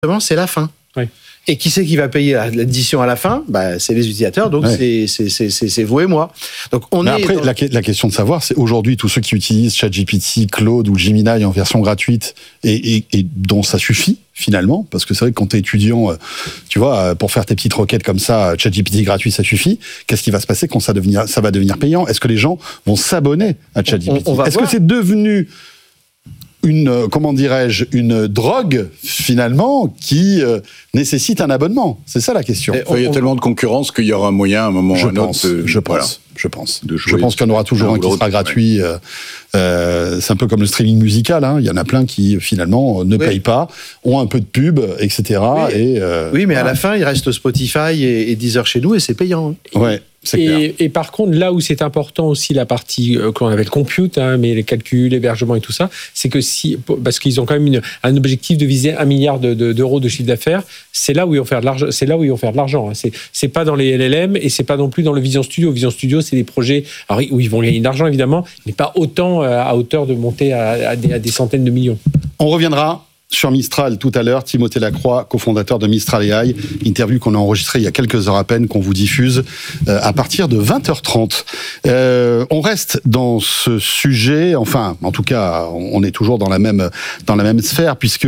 c'est la fin. Ouais. Et qui c'est qui va payer l'édition à la fin ? C'est les utilisateurs, donc c'est vous et moi. Donc après, la question de savoir, c'est aujourd'hui tous ceux qui utilisent ChatGPT, Claude ou Gemini en version gratuite et dont ça suffit finalement, parce que c'est vrai que quand t'es étudiant, tu vois, pour faire tes petites requêtes comme ça, ChatGPT gratuit, ça suffit. Qu'est-ce qui va se passer quand ça va devenir payant ? Est-ce que les gens vont s'abonner à ChatGPT ? Est-ce que c'est devenu une drogue, finalement, qui nécessite un abonnement. C'est ça la question. Il y a tellement de concurrence qu'il y aura un moyen à un moment ou à un autre. Je pense. Je pense qu'il y en aura toujours un qui sera gratuit. C'est un peu comme le streaming musical. Il y en a plein qui, finalement, ne payent pas, ont un peu de pub, etc. Oui, mais à la fin, il reste Spotify et Deezer chez nous et c'est payant. Ouais. Et par contre, là où c'est important aussi la partie qu'on appelle compute, mais les calculs, l'hébergement et tout ça, c'est que parce qu'ils ont quand même un objectif de viser 1 milliard d'euros de chiffre d'affaires, c'est là où ils vont faire de l'argent. C'est là où ils vont faire de l'argent. C'est pas dans les LLM et c'est pas non plus dans le Vision Studio. Vision Studio, c'est des projets où ils vont gagner de l'argent évidemment, mais pas autant à hauteur de monter à des centaines de millions. On reviendra sur Mistral tout à l'heure. Timothée Lacroix, cofondateur de Mistral AI, interview qu'on a enregistrée il y a quelques heures à peine, qu'on vous diffuse à partir de 20h30. On reste dans ce sujet, enfin, en tout cas, on est toujours dans la même sphère, puisque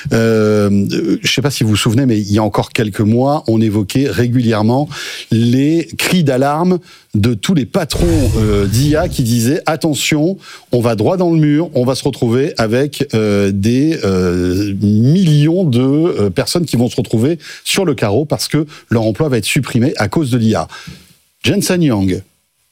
je sais pas si vous vous souvenez, mais il y a encore quelques mois, on évoquait régulièrement les cris d'alarme de tous les patrons d'IA qui disaient « Attention, on va droit dans le mur, on va se retrouver avec des millions de personnes qui vont se retrouver sur le carreau parce que leur emploi va être supprimé à cause de l'IA. » Jensen Huang,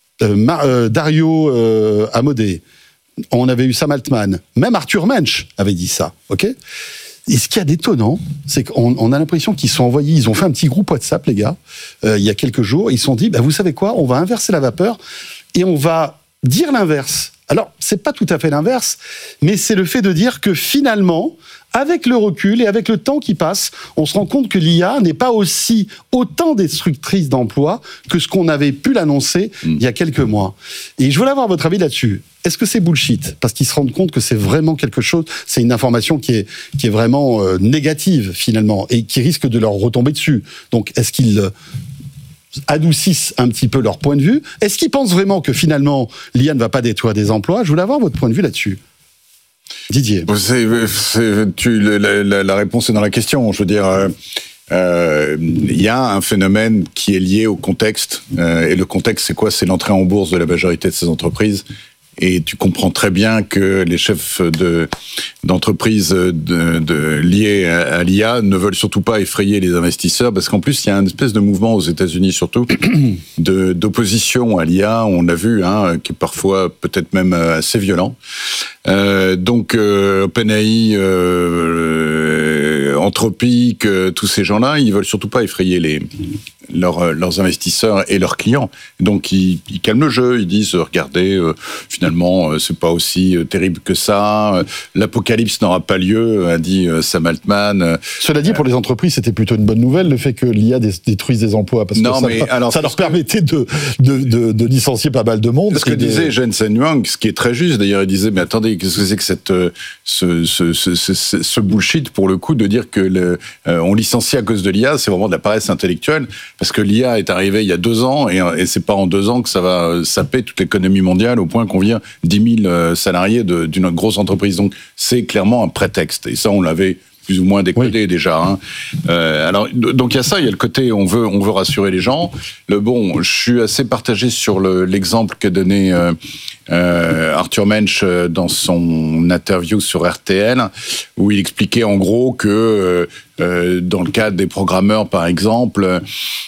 Dario Amodei, on avait eu Sam Altman, même Arthur Mensch avait dit ça, ok ? Et ce qu'il y a d'étonnant, c'est qu'on a l'impression qu'ils sont envoyés, ils ont fait un petit groupe WhatsApp, les gars, il y a quelques jours, ils se sont dit, vous savez quoi, on va inverser la vapeur et on va dire l'inverse. Alors, c'est pas tout à fait l'inverse, mais c'est le fait de dire que finalement, avec le recul et avec le temps qui passe, on se rend compte que l'IA n'est pas autant destructrice d'emplois que ce qu'on avait pu l'annoncer il y a quelques mois. Et je voulais avoir votre avis là-dessus. Est-ce que c'est bullshit ? Parce qu'ils se rendent compte que c'est vraiment quelque chose, c'est une information qui est vraiment négative finalement et qui risque de leur retomber dessus. Donc, est-ce qu'ils adoucissent un petit peu leur point de vue ? Est-ce qu'ils pensent vraiment que finalement l'IA ne va pas détruire des emplois ? Je voulais avoir votre point de vue là-dessus. Didier. La réponse est dans la question. Je veux dire, il y a un phénomène qui est lié au contexte. Et le contexte, c'est quoi ? C'est l'entrée en bourse de la majorité de ces entreprises. Et tu comprends très bien que les chefs d'entreprises liés à l'IA ne veulent surtout pas effrayer les investisseurs, parce qu'en plus, il y a une espèce de mouvement aux États-Unis surtout d'opposition à l'IA, on l'a vu, qui est parfois peut-être même assez violent. Donc OpenAI, Anthropic, tous ces gens-là, ils veulent surtout pas effrayer leurs investisseurs et leurs clients. Donc ils calment le jeu, ils disent regardez, finalement c'est pas aussi terrible que ça, l'apocalypse n'aura pas lieu, a dit Sam Altman. Cela dit, pour les entreprises, c'était plutôt une bonne nouvelle le fait que l'IA détruise des emplois, parce que ça leur permettait de licencier pas mal de monde. Ce que disait Jensen Huang, ce qui est très juste d'ailleurs, il disait mais attendez, qu'est-ce que c'est que ce bullshit pour le coup de dire que on licencie à cause de l'IA, c'est vraiment de la paresse intellectuelle. Parce que l'IA est arrivée il y a 2 ans, et c'est pas en 2 ans que ça va saper toute l'économie mondiale au point qu'on vient 10 000 salariés d'une grosse entreprise. Donc c'est clairement un prétexte. Et ça, on l'avait plus ou moins décodé déjà. Alors, donc il y a ça, il y a le côté on veut rassurer les gens. Je suis assez partagé sur l'exemple que donnait Arthur Mensch dans son interview sur RTL, où il expliquait en gros que dans le cadre des programmeurs, par exemple,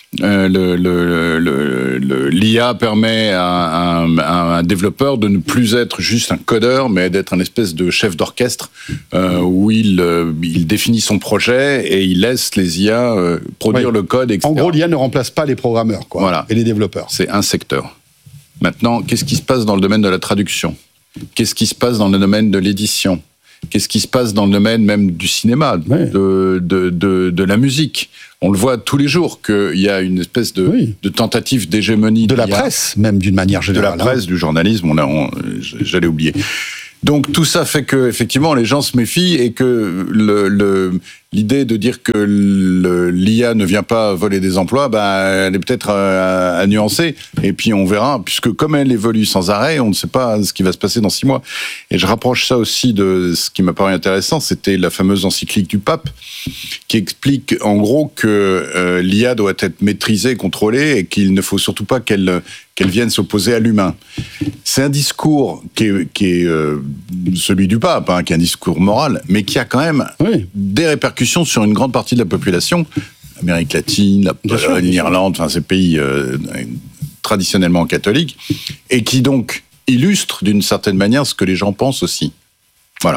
l'IA permet à un développeur de ne plus être juste un codeur, mais d'être un espèce de chef d'orchestre où il définit son projet et il laisse les IA produire le code, etc. En gros, l'IA ne remplace pas les programmeurs, et les développeurs. C'est un secteur. Maintenant, qu'est-ce qui se passe dans le domaine de la traduction ? Qu'est-ce qui se passe dans le domaine de l'édition ? Qu'est-ce qui se passe dans le domaine même du cinéma, de la musique ? On le voit tous les jours qu'il y a une espèce de tentative d'hégémonie de la presse, même d'une manière générale. De la presse, du journalisme, j'allais oublier. Donc tout ça fait que effectivement les gens se méfient et que l'idée de dire que l'IA ne vient pas voler des emplois, elle est peut-être à nuancer. Et puis on verra, puisque comme elle évolue sans arrêt, on ne sait pas ce qui va se passer dans 6 mois. Et je rapproche ça aussi de ce qui m'a paru intéressant, c'était la fameuse encyclique du pape, qui explique en gros que l'IA doit être maîtrisée, contrôlée, et qu'il ne faut surtout pas qu'elle vienne s'opposer à l'humain. C'est un discours qui est celui du pape, qui est un discours moral, mais qui a quand même des répercussions sur une grande partie de la population, l'Amérique latine, la Pologne, l'Irlande, ces pays traditionnellement catholiques, et qui donc illustre d'une certaine manière ce que les gens pensent aussi. Voilà.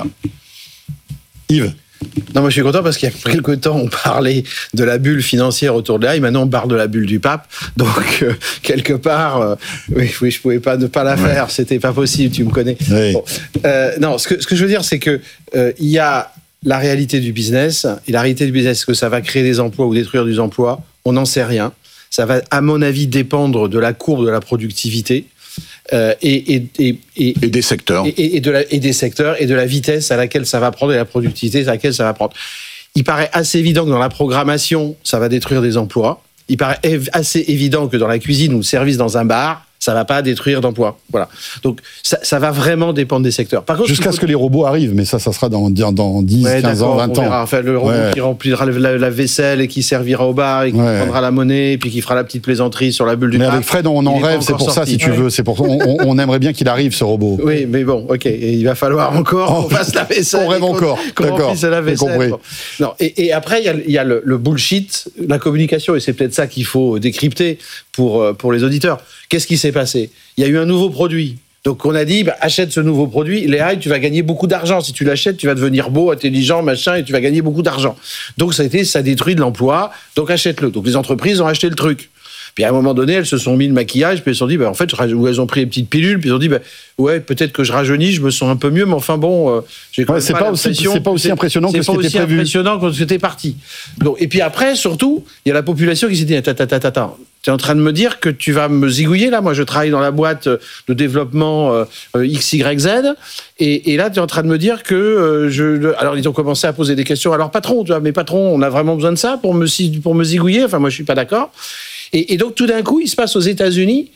Yves? Non, moi je suis content parce qu'il y a quelque temps on parlait de la bulle financière autour de l'AI, maintenant on parle de la bulle du pape, donc quelque part, oui, je pouvais pas ne pas la faire, c'était pas possible, tu me connais. Oui. Bon, non, ce que je veux dire c'est que il y a la réalité du business, et la réalité du business, est-ce que ça va créer des emplois ou détruire des emplois, on n'en sait rien. Ça va, à mon avis, dépendre de la courbe de la productivité. Et des secteurs. Et des secteurs et de la vitesse à laquelle ça va prendre et la productivité à laquelle ça va prendre. Il paraît assez évident que dans la programmation, ça va détruire des emplois. Il paraît assez évident que dans la cuisine ou le service dans un bar, ça va pas détruire d'emplois. Voilà. Donc, ça va vraiment dépendre des secteurs. Par contre, jusqu'à ce que les robots arrivent, mais ça sera dans 10, 15 ans, 20 ans. Enfin, le robot qui remplira la vaisselle et qui servira au bar et qui prendra la monnaie et puis qui fera la petite plaisanterie sur la bulle du pape. Mais avec Fred, on en rêve, c'est pour ça, si tu veux. C'est pour on aimerait bien qu'il arrive, ce robot. Oui, mais bon, ok. Et il va falloir encore qu'on fasse la vaisselle. On rêve encore. Qu'on remplisse la vaisselle. Bon. Non, et après, il y a le bullshit, la communication, et c'est peut-être ça qu'il faut décrypter pour les auditeurs. Qu'est-ce qui s'est passé? Il y a eu un nouveau produit. Donc on a dit, achète ce nouveau produit, l'AI, tu vas gagner beaucoup d'argent. Si tu l'achètes, tu vas devenir beau, intelligent, machin, et tu vas gagner beaucoup d'argent. Donc ça détruit de l'emploi, donc achète-le. Donc les entreprises ont acheté le truc. Puis à un moment donné, elles se sont mis le maquillage, puis elles se sont dit, en fait, ou elles ont pris les petites pilules, puis elles ont dit, ouais, peut-être que je rajeunis, je me sens un peu mieux, mais enfin bon, j'ai quand même c'est pas aussi impressionnant que ce qui était prévu. C'est pas aussi impressionnant que ce qui était parti. Donc, et puis après, surtout, il y a la population qui s'est dit, attends, tu es en train de me dire que tu vas me zigouiller, là? Moi, je travaille dans la boîte de développement XYZ, et là, tu es en train de me dire que alors, ils ont commencé à poser des questions. Alors, patron, tu vois, mais patron, on a vraiment besoin de ça pour me zigouiller? Enfin, moi, je suis pas d'accord. Et donc, tout d'un coup, il se passe aux États-Unis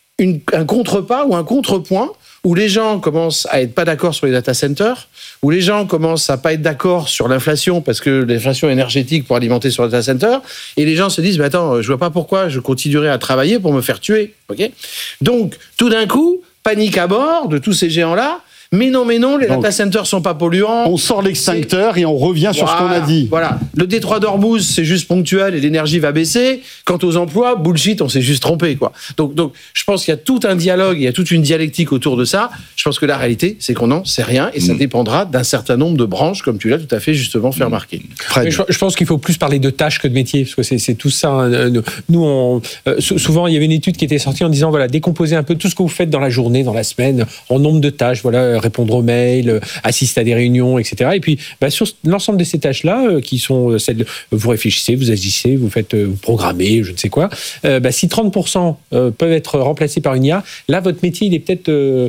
un contrepas ou un contrepoint où les gens commencent à être pas d'accord sur les data centers, où les gens commencent à pas être d'accord sur l'inflation parce que l'inflation énergétique pour alimenter sur les data centers, et les gens se disent, attends, je vois pas pourquoi je continuerai à travailler pour me faire tuer. Okay? Donc, tout d'un coup, panique à bord de tous ces géants-là. Mais non, les data centers sont pas polluants. On sort l'extincteur et on revient sur ce qu'on a dit. Voilà. Le détroit d'Ormuz, c'est juste ponctuel et l'énergie va baisser. Quant aux emplois, bullshit, on s'est juste trompé, quoi. Donc, je pense qu'il y a tout un dialogue, il y a toute une dialectique autour de ça. Je pense que la réalité, c'est qu'on n'en sait rien et ça dépendra d'un certain nombre de branches, comme tu l'as tout à fait justement fait remarquer. Je pense qu'il faut plus parler de tâches que de métiers, parce que c'est tout ça. Nous, souvent, il y avait une étude qui était sortie en disant, voilà, décomposez un peu tout ce que vous faites dans la journée, dans la semaine, en nombre de tâches, voilà, répondre aux mails, assister à des réunions, etc. Et puis, sur l'ensemble de ces tâches-là, qui sont celles, vous réfléchissez, vous agissez, vous programmez, je ne sais quoi, si 30% peuvent être remplacés par une IA, là, votre métier, il est peut-être,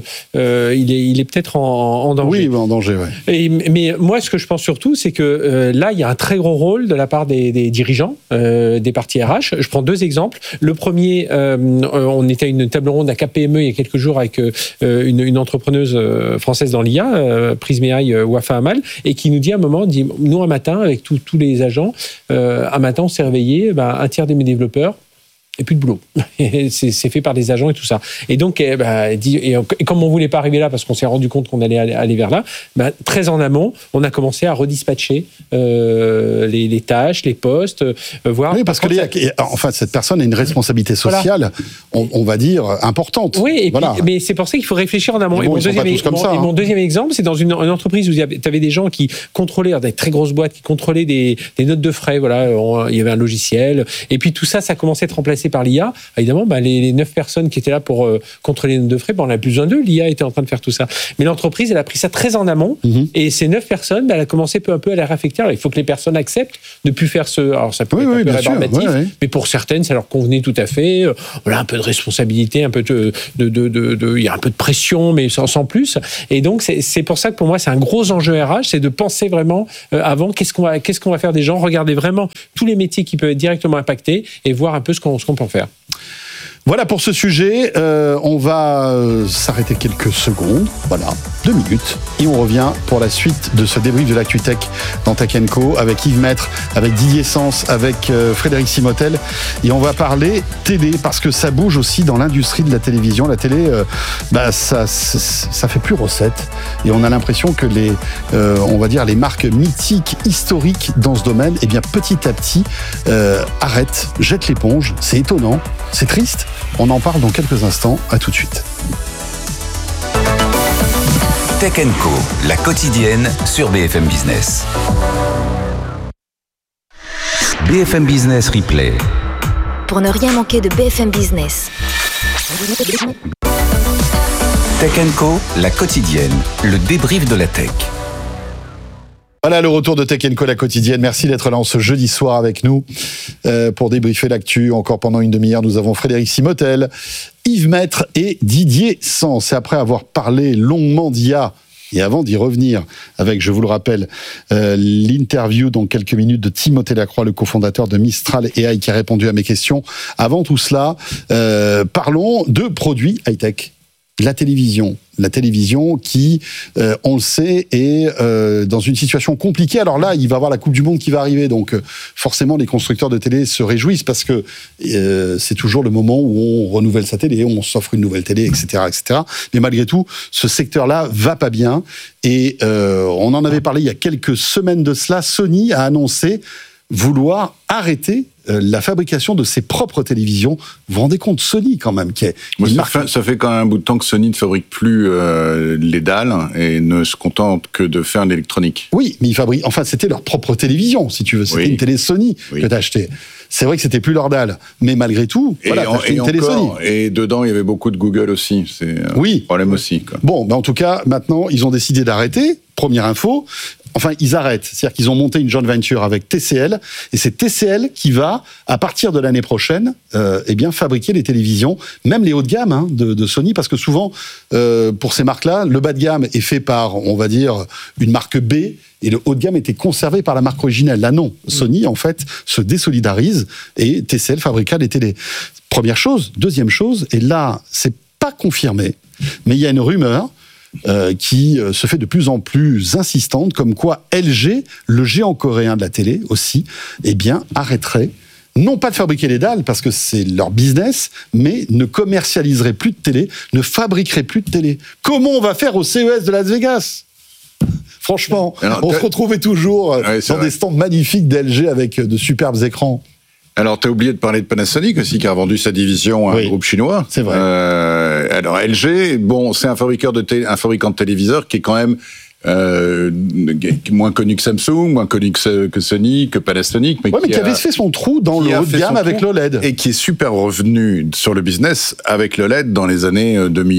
il est peut-être en danger. Oui, en danger, oui. Mais moi, ce que je pense surtout, c'est que là, il y a un très gros rôle de la part des dirigeants, des parties RH. Je prends 2 exemples. Le premier, on était à une table ronde à KPME il y a quelques jours avec une entrepreneuse française dans l'IA, Prism.ai, Wafa Amal, et qui nous dit à un moment, nous un matin, avec tous les agents, un matin on s'est réveillé, un tiers de mes développeurs, et plus de boulot. C'est fait par des agents et tout ça. Et donc, et comme on ne voulait pas arriver là, parce qu'on s'est rendu compte qu'on allait aller vers là, très en amont, on a commencé à redispatcher les tâches, les postes, voir... Oui, parce que cette personne a une responsabilité sociale, voilà. on va dire, importante. Oui, et voilà. Mais c'est pour ça qu'il faut réfléchir en amont. Bon, mon deuxième exemple, c'est dans une entreprise où tu avais des gens qui contrôlaient, des très grosses boîtes, qui contrôlaient des notes de frais. Voilà, il y avait un logiciel. Et puis tout ça, ça commençait à être remplacé remplacés par l'IA, évidemment, les 9 personnes qui étaient là pour contrôler les notes de frais, on n'a plus besoin d'eux. L'IA était en train de faire tout ça. Mais l'entreprise, elle a pris ça très en amont. Et ces 9 personnes, elle a commencé peu à peu à les réaffecter. Alors, il faut que les personnes acceptent de plus faire ce... Alors, ça peut être un peu rébarbatif, mais pour certaines, ça leur convenait tout à fait. Voilà, un peu de responsabilité, un peu il y a un peu de pression, mais sans plus. Et donc, c'est pour ça que pour moi, c'est un gros enjeu RH, c'est de penser vraiment avant qu'est-ce qu'on va faire des gens, regarder vraiment tous les métiers qui peuvent être directement impactés et voir un peu ce qu'on peut en faire. Voilà pour ce sujet. On va s'arrêter quelques secondes. Voilà, 2 minutes. Et on revient pour la suite de ce débrief de l'Actu Tech dans Tech & Co. avec Yves Maître, avec Didier Sens, avec Frédéric Simotel. Et on va parler télé parce que ça bouge aussi dans l'industrie de la télévision. La télé, ça fait plus recette. Et on a l'impression que on va dire les marques mythiques, historiques dans ce domaine, petit à petit, arrêtent, jettent l'éponge. C'est étonnant, c'est triste. On en parle dans quelques instants. À tout de suite. Tech & Co, la quotidienne sur BFM Business. BFM Business Replay. Pour ne rien manquer de BFM Business. Tech & Co, la quotidienne, le débrief de la tech. Voilà le retour de Tech & Co, la quotidienne. Merci d'être là en ce jeudi soir avec nous pour débriefer l'actu. Encore pendant une demi-heure, nous avons Frédéric Simotel, Yves Maître et Didier Sens. Et après avoir parlé longuement d'IA, et avant d'y revenir avec, je vous le rappelle, l'interview dans quelques minutes de Timothée Lacroix, le cofondateur de Mistral AI, qui a répondu à mes questions. Avant tout cela, parlons de produits high-tech. La télévision qui, on le sait, est dans une situation compliquée. Alors là, il va y avoir la Coupe du Monde qui va arriver, donc forcément les constructeurs de télé se réjouissent parce que c'est toujours le moment où on renouvelle sa télé, on s'offre une nouvelle télé, etc., etc. Mais malgré tout, ce secteur-là va pas bien. Et on en avait parlé il y a quelques semaines de cela. Sony a annoncé vouloir arrêter la fabrication de ses propres télévisions. Vous vous rendez compte, Sony quand même, qui est une marque... Ça fait quand même un bout de temps que Sony ne fabrique plus les dalles et ne se contente que de faire l'électronique. Oui, mais ils fabriquent... Enfin, c'était leur propre télévision, si tu veux. C'était une télé Sony que tu as achetée. C'est vrai que c'était plus leur dalle, mais malgré tout, voilà, t'as acheté une télé Sony. Et dedans, il y avait beaucoup de Google aussi. C'est un problème aussi, quoi. Bon, en tout cas, maintenant, ils ont décidé d'arrêter. Première info. Enfin, ils arrêtent. C'est-à-dire qu'ils ont monté une joint venture avec TCL, et c'est TCL qui va, à partir de l'année prochaine, fabriquer les télévisions, même les hauts de gamme de Sony, parce que souvent, pour ces marques-là, le bas de gamme est fait par, on va dire, une marque B, et le haut de gamme était conservé par la marque originelle. Là, non. Sony, en fait, se désolidarise, et TCL fabriquera les télés. Première chose. Deuxième chose, et là, c'est pas confirmé, mais il y a une rumeur qui se fait de plus en plus insistante, comme quoi LG, le géant coréen de la télé aussi, arrêterait, non pas de fabriquer les dalles, parce que c'est leur business, mais ne commercialiserait plus de télé, ne fabriquerait plus de télé. Comment on va faire au CES de Las Vegas ? Franchement, on se retrouvait toujours dans des stands magnifiques d'LG avec de superbes écrans. Alors, tu as oublié de parler de Panasonic aussi, qui a vendu sa division à un groupe chinois. C'est vrai. Alors, LG, c'est un fabricant de téléviseurs qui est quand même moins connu que Samsung, moins connu que Sony, que Panasonic. Mais qui avait fait son trou dans le haut de gamme avec l'OLED. Et qui est super revenu sur le business avec l'OLED dans les années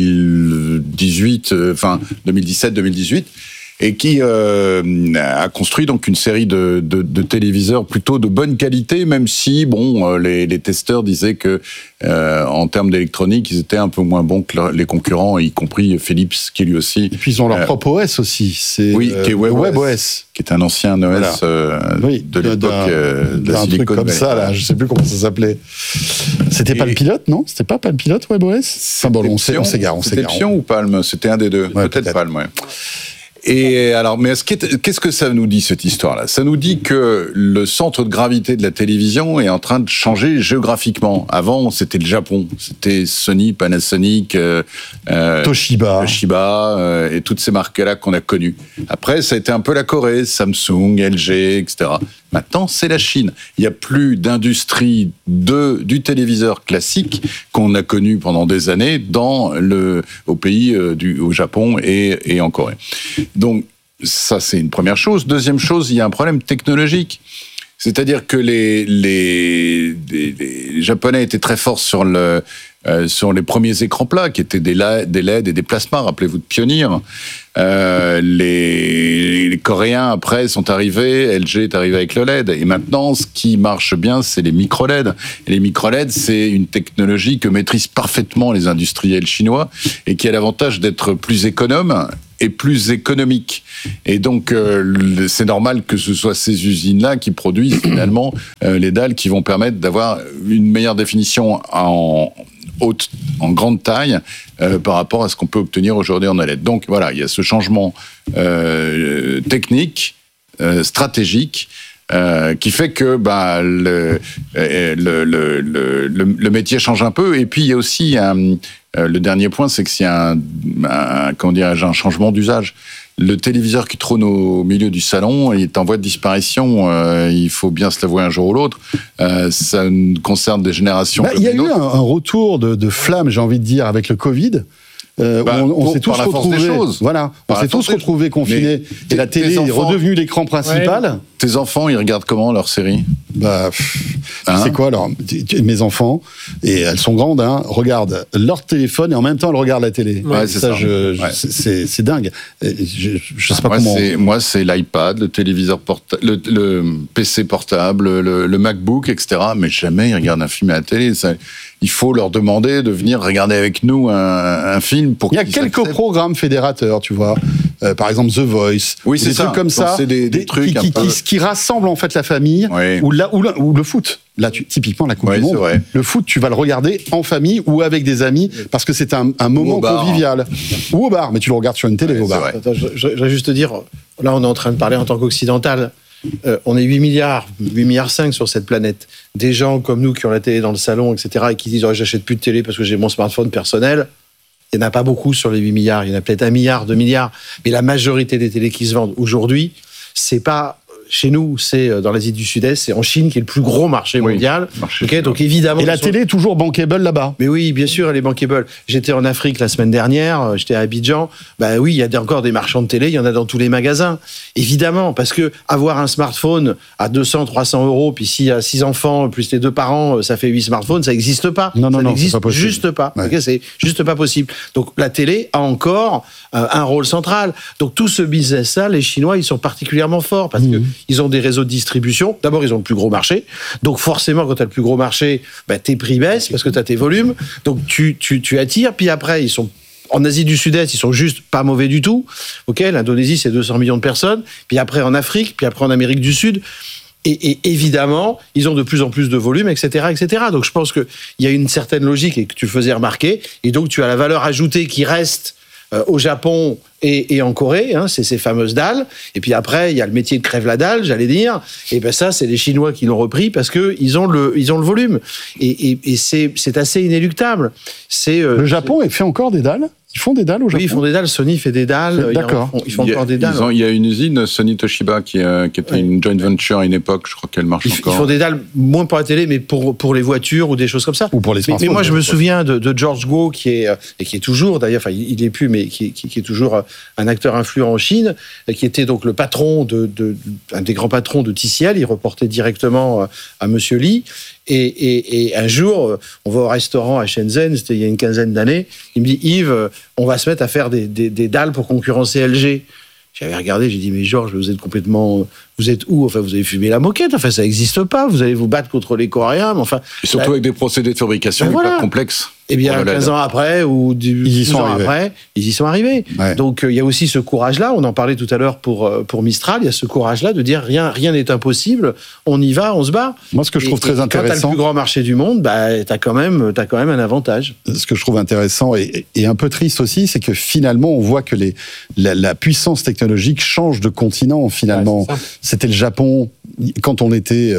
2017-2018. Et qui a construit donc une série de téléviseurs plutôt de bonne qualité, même si les testeurs disaient que en termes d'électronique, ils étaient un peu moins bons que les concurrents, y compris Philips, qui lui aussi. Et puis ils ont leur propre OS aussi, qui est WebOS, qui est un ancien OS de l'époque de la Silicon Valley. Comme ça, là, je sais plus comment ça s'appelait. C'était pas le pilote, non ? C'était pas le pilote WebOS ? On s'égare. C'était Pion ou Palm ? C'était un des deux. Peut-être Palm, ouais. Et alors, mais qu'est-ce que ça nous dit, cette histoire-là ? Ça nous dit que le centre de gravité de la télévision est en train de changer géographiquement. Avant, c'était le Japon. C'était Sony, Panasonic, Toshiba et toutes ces marques-là qu'on a connues. Après, ça a été un peu la Corée, Samsung, LG, etc. Maintenant, c'est la Chine. Il n'y a plus d'industrie du téléviseur classique qu'on a connu pendant des années au pays, au Japon et en Corée. Donc, ça, c'est une première chose. Deuxième chose, il y a un problème technologique. C'est-à-dire que les Japonais étaient très forts sur les premiers écrans plats, qui étaient des LED et des plasmas, rappelez-vous de Pioneer. Les Coréens, après, sont arrivés, LG est arrivé avec le LED. Et maintenant, ce qui marche bien, c'est les micro-LED. Et les micro-LED, c'est une technologie que maîtrisent parfaitement les industriels chinois et qui a l'avantage d'être plus économe et plus économique. Et donc, c'est normal que ce soit ces usines-là qui produisent finalement les dalles qui vont permettre d'avoir une meilleure définition en grande taille par rapport à ce qu'on peut obtenir aujourd'hui en OLED. Donc voilà, il y a ce changement technique, stratégique, qui fait que le métier change un peu. Et puis il y a aussi le dernier point, c'est que s'il y a un changement d'usage. Le téléviseur qui trône au milieu du salon, il est en voie de disparition. Il faut bien se l'avouer un jour ou l'autre. Ça concerne des générations. Il y a eu un retour de flamme, j'ai envie de dire, avec le Covid. On s'est tous retrouvés. Voilà, on s'est tous retrouvés confinés. Et la télé est redevenue l'écran principal. Ouais. Tes enfants, ils regardent comment leur série ? C'est quoi alors ? Mes enfants, et elles sont grandes, regardent leur téléphone et en même temps elles regardent la télé. Ouais, c'est ça. C'est dingue. Je sais pas comment. Moi, c'est l'iPad, le téléviseur portable, le PC portable, le MacBook, etc. Mais jamais ils regardent un film à la télé. Il faut leur demander de venir regarder avec nous un film pour. Il y a quelques programmes fédérateurs, tu vois. Par exemple, The Voice. Oui, c'est des trucs comme ça. C'est des trucs qui rassemblent en fait la famille. Oui. Ou le foot. Là, typiquement, la Coupe du Monde. Le foot, tu vas le regarder en famille ou avec des amis parce que c'est un moment convivial. Ou au bar, mais tu le regardes sur une télé au bar. Attends, je voudrais juste te dire, là, on est en train de parler en tant qu'occidental. On est 8 milliards 5 sur cette planète. Des gens comme nous qui ont la télé dans le salon, etc., et qui disent j'achète plus de télé parce que j'ai mon smartphone personnel. Il n'y en a pas beaucoup sur les 8 milliards. Il y en a peut-être 1 milliard, 2 milliards. Mais la majorité des télés qui se vendent aujourd'hui, c'est pas chez nous, c'est dans l'Asie du Sud-Est, c'est en Chine qui est le plus gros marché mondial. Okay, donc évidemment. Et la télé est toujours bankable là-bas. Mais oui, bien sûr, elle est bankable. J'étais en Afrique la semaine dernière, j'étais à Abidjan. Oui, il y a encore des marchands de télé, il y en a dans tous les magasins. Évidemment, parce que avoir un smartphone à 200, 300 euros, puis s'il y a 6 enfants plus les 2 parents, ça fait 8 smartphones, ça n'existe pas. Non, ça n'existe pas juste pas. Ouais. Okay, c'est juste pas possible. Donc la télé a encore un rôle central. Donc tout ce business-là, les Chinois, ils sont particulièrement forts parce que ils ont des réseaux de distribution. D'abord, ils ont le plus gros marché. Donc forcément, quand tu as le plus gros marché, tes prix baissent parce que tu as tes volumes. Donc tu attires. Puis après, ils sont en Asie du Sud-Est, ils sont juste pas mauvais du tout. Ok, l'Indonésie, c'est 200 millions de personnes. Puis après en Afrique, puis après en Amérique du Sud. Et évidemment, ils ont de plus en plus de volume, etc., etc. Donc je pense qu'il y a une certaine logique et que tu faisais remarquer. Et donc tu as la valeur ajoutée qui reste au Japon et en Corée, c'est ces fameuses dalles. Et puis après, il y a le métier de crève la dalle, j'allais dire. Et ça, c'est les Chinois qui l'ont repris parce que ils ont le volume. Et c'est assez inéluctable. Le Japon fait encore des dalles. Ils font des dalles au Japon. Oui, ils font des dalles. Sony fait des dalles. D'accord. Ils font encore des dalles. Il y a une usine, Sony Toshiba, qui était une joint venture à une époque. Je crois qu'elle marche encore. Ils font des dalles, moins pour la télé, mais pour les voitures ou des choses comme ça. Ou pour les smartphones. Mais moi, je me souviens de George Go, qui est toujours, d'ailleurs, enfin, il n'est plus, mais qui est toujours un acteur influent en Chine, qui était donc le patron un des grands patrons de TCL. Il reportait directement à Monsieur Li. Et un jour, on va au restaurant à Shenzhen, c'était il y a une quinzaine d'années, il me dit « Yves, on va se mettre à faire des dalles pour concurrencer LG ». J'avais regardé, j'ai dit « Mais Georges, vous êtes complètement... Vous êtes où ? Enfin, vous avez fumé la moquette, enfin, ça n'existe pas, vous allez vous battre contre les Coréens, mais enfin... » Et surtout avec des procédés de fabrication hyper complexes. Eh bien, 15 ans après, ou 12 ans après, ils y sont arrivés. Ouais. Donc, il y a aussi ce courage-là, on en parlait tout à l'heure pour Mistral, il y a ce courage-là de dire rien n'est impossible, on y va, on se bat. Moi, ce que je trouve très intéressant... Quand tu as le plus grand marché du monde, t'as quand même un avantage. Ce que je trouve intéressant et un peu triste aussi, c'est que finalement, on voit que la puissance technologique change de continent, finalement. Ouais, c'était le Japon, quand on était...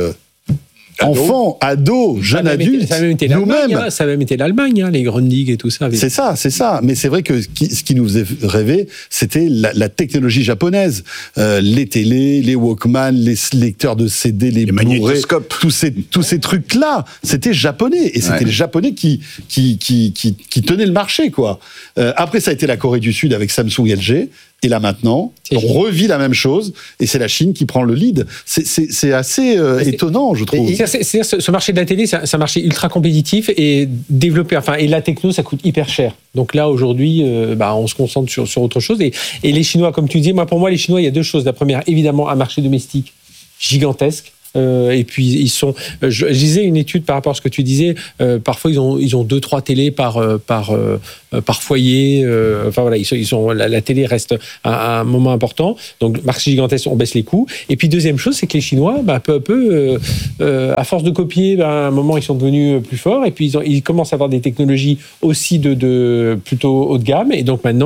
enfant, ado, jeune adulte, ça a même été nous-mêmes. Ça a même été l'Allemagne, les Grundig et tout ça. C'est ça. Mais c'est vrai que ce qui nous faisait rêver, c'était la technologie japonaise. Les télés, les Walkman, les lecteurs de CD, les Blu-ray, magnétoscopes. tous ces trucs-là, c'était japonais. Et c'était les Japonais qui tenaient le marché, quoi. Après, ça a été la Corée du Sud avec Samsung et LG. Et là maintenant, on revit la même chose, et c'est la Chine qui prend le lead. C'est assez étonnant, je trouve. C'est-à-dire, ce marché de la télé, c'est un marché ultra compétitif et développé. Et la techno, ça coûte hyper cher. Donc là, aujourd'hui, on se concentre sur autre chose. Et les Chinois, comme tu disais, pour moi, les Chinois, il y a deux choses. La première, évidemment, un marché domestique gigantesque. Et puis ils sont. Je lisais une étude par rapport à ce que tu disais. Parfois ils ont 2-3 télés par foyer. La télé reste un moment important. Donc marché gigantesque, on baisse les coûts. Et puis deuxième chose, c'est que les Chinois, peu à peu, à force de copier, à un moment ils sont devenus plus forts. Et puis ils commencent à avoir des technologies aussi de plutôt haut de gamme. Et donc maintenant